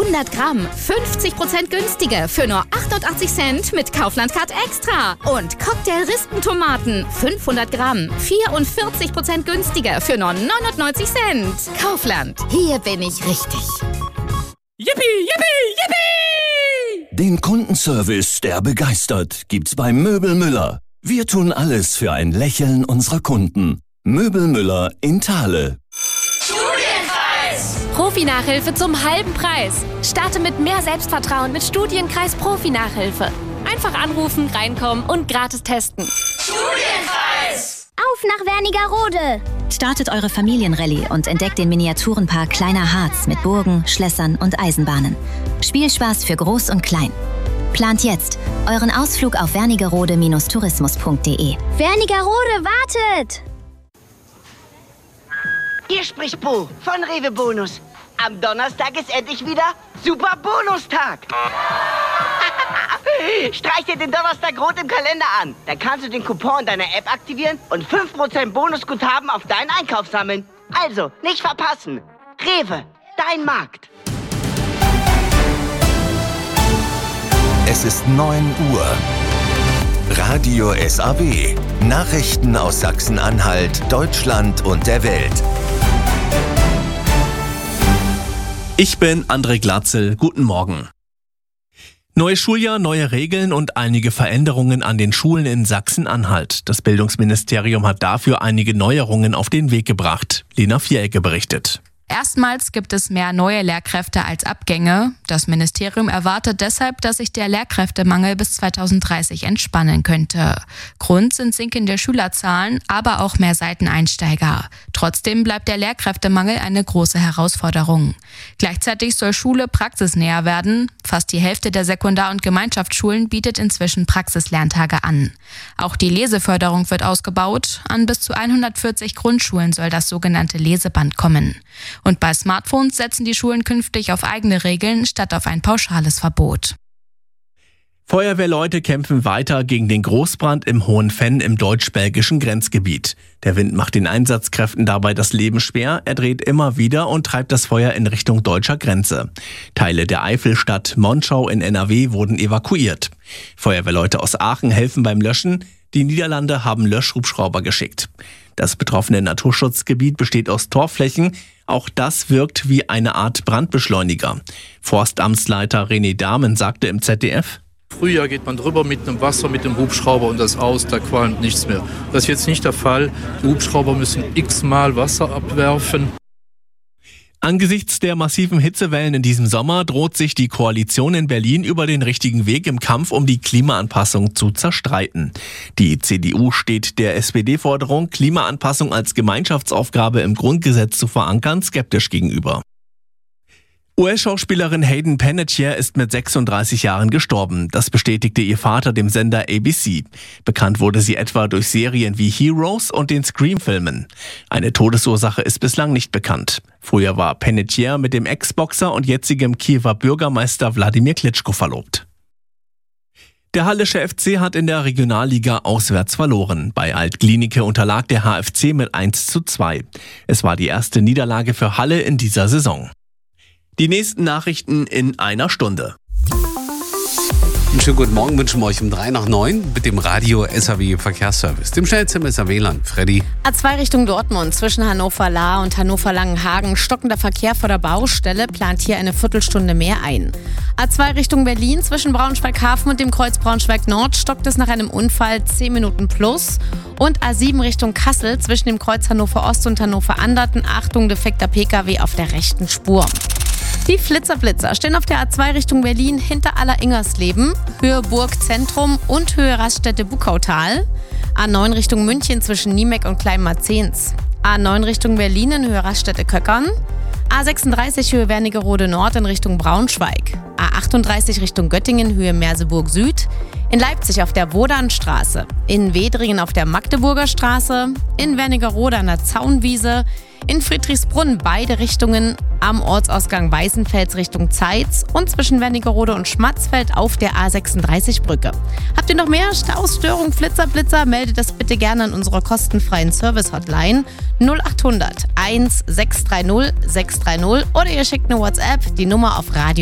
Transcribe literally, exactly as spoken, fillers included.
hundert Gramm fünfzig Prozent günstiger für nur achtundachtzig Cent mit Kaufland-Card Extra. Und Cocktail-Rispentomaten fünfhundert Gramm vierundvierzig Prozent günstiger für nur neunundneunzig Cent. Kaufland, hier bin ich richtig. Yippie, yippie, yippie! Den Kundenservice, der begeistert, gibt's bei Möbel Müller. Wir tun alles für ein Lächeln unserer Kunden. Möbel Müller in Thale. Studienkreis! Profi-Nachhilfe zum halben Preis. Starte mit mehr Selbstvertrauen mit Studienkreis Profi-Nachhilfe. Einfach anrufen, reinkommen und gratis testen. Studienkreis! Auf nach Wernigerode! Startet eure Familienrallye und entdeckt den Miniaturenpark Kleiner Harz mit Burgen, Schlössern und Eisenbahnen. Spielspaß für Groß und Klein. Plant jetzt euren Ausflug auf wernigerode Bindestrich tourismus punkt de. Wernigerode wartet! Hier spricht Bo von Rewe Bonus. Am Donnerstag ist endlich wieder Super Bonustag. Streich dir den Donnerstag rot im Kalender an. Dann kannst du den Coupon in deiner App aktivieren und fünf Prozent Bonusguthaben auf deinen Einkauf sammeln. Also, nicht verpassen. Rewe, dein Markt. Es ist neun Uhr. Radio S A W. Nachrichten aus Sachsen-Anhalt, Deutschland und der Welt. Ich bin André Glatzel. Guten Morgen. Neues Schuljahr, neue Regeln und einige Veränderungen an den Schulen in Sachsen-Anhalt. Das Bildungsministerium hat dafür einige Neuerungen auf den Weg gebracht. Lena Vierecke berichtet. Erstmals gibt es mehr neue Lehrkräfte als Abgänge. Das Ministerium erwartet deshalb, dass sich der Lehrkräftemangel bis zweitausenddreißig entspannen könnte. Grund sind sinkende Schülerzahlen, aber auch mehr Seiteneinsteiger. Trotzdem bleibt der Lehrkräftemangel eine große Herausforderung. Gleichzeitig soll Schule praxisnäher werden. Fast die Hälfte der Sekundar- und Gemeinschaftsschulen bietet inzwischen Praxislerntage an. Auch die Leseförderung wird ausgebaut. An bis zu hundertvierzig Grundschulen soll das sogenannte Leseband kommen. Und bei Smartphones setzen die Schulen künftig auf eigene Regeln statt auf ein pauschales Verbot. Feuerwehrleute kämpfen weiter gegen den Großbrand im Hohenfenn im deutsch-belgischen Grenzgebiet. Der Wind macht den Einsatzkräften dabei das Leben schwer, er dreht immer wieder und treibt das Feuer in Richtung deutscher Grenze. Teile der Eifelstadt Monschau in N R W wurden evakuiert. Feuerwehrleute aus Aachen helfen beim Löschen, die Niederlande haben Löschhubschrauber geschickt. Das betroffene Naturschutzgebiet besteht aus Torfflächen. Auch das wirkt wie eine Art Brandbeschleuniger. Forstamtsleiter René Dahmen sagte im Z D F: Frühjahr geht man drüber mit dem Wasser, mit dem Hubschrauber und das aus, da qualmt nichts mehr. Das ist jetzt nicht der Fall. Die Hubschrauber müssen x-mal Wasser abwerfen. Angesichts der massiven Hitzewellen in diesem Sommer droht sich die Koalition in Berlin über den richtigen Weg im Kampf um die Klimaanpassung zu zerstreiten. Die C D U steht der S P D-Forderung, Klimaanpassung als Gemeinschaftsaufgabe im Grundgesetz zu verankern, skeptisch gegenüber. U S-Schauspielerin Hayden Panettiere ist mit sechsunddreißig Jahren gestorben. Das bestätigte ihr Vater dem Sender A B C. Bekannt wurde sie etwa durch Serien wie Heroes und den Scream-Filmen. Eine Todesursache ist bislang nicht bekannt. Früher war Panettiere mit dem Ex-Boxer und jetzigem Kiewer Bürgermeister Wladimir Klitschko verlobt. Der Hallische F C hat in der Regionalliga auswärts verloren. Bei Alt-Glienicke unterlag der H F C mit eins zu zwei. Es war die erste Niederlage für Halle in dieser Saison. Die nächsten Nachrichten in einer Stunde. Einen schönen guten Morgen wünschen wir euch um drei nach neun mit dem Radio S A W Verkehrsservice, dem schnellsten im S A W-Land. Freddy. A zwei Richtung Dortmund zwischen Hannover-Lahr und Hannover-Langenhagen. Stockender Verkehr vor der Baustelle plant hier eine Viertelstunde mehr ein. A zwei Richtung Berlin zwischen Braunschweig-Hafen und dem Kreuz Braunschweig-Nord stockt es nach einem Unfall zehn Minuten plus. Und A sieben Richtung Kassel zwischen dem Kreuz Hannover-Ost und Hannover-Anderten. Achtung, defekter P K W auf der rechten Spur. Die Flitzerblitzer stehen auf der A zwei Richtung Berlin hinter Aller-Ingersleben, Höhe Burg Zentrum und Höhe Raststätte Buckautal. A neun Richtung München zwischen Niemeck und Kleinmarzens. A neun Richtung Berlin in Höhe Raststätte Köckern. A sechsunddreißig Höhe Wernigerode Nord in Richtung Braunschweig. A achtunddreißig Richtung Göttingen Höhe Merseburg Süd. In Leipzig auf der Wodanstraße. In Wedringen auf der Magdeburger Straße. In Wernigerode an der Zaunwiese. In Friedrichsbrunn beide Richtungen, am Ortsausgang Weißenfels Richtung Zeitz und zwischen Wernigerode und Schmatzfeld auf der A sechsunddreißig Brücke. Habt ihr noch mehr Staus, Störungen, Flitzer, Blitzer? Meldet das bitte gerne an unserer kostenfreien Service-Hotline null acht hundert eins sechs drei null sechs drei null oder ihr schickt eine WhatsApp, die Nummer auf Radio